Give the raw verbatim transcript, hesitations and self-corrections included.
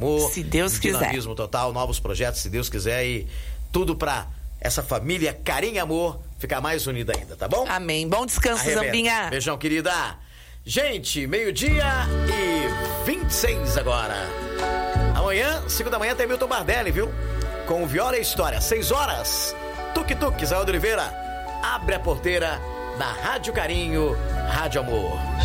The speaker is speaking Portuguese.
amor. Se Deus quiser. Dinamismo total, novos projetos, se Deus quiser, e tudo pra essa família carinho e amor ficar mais unida ainda, tá bom? Amém. Bom descanso, Arrebenta. Zambinha. Beijão, querida. Gente, meio-dia e vinte e seis agora. Amanhã, cinco da manhã, tem Milton Bardelli, viu? Com o Viola e História. seis horas. Tuk-tuk, Israel de Oliveira. Abre a porteira da Rádio Carinho, Rádio Amor.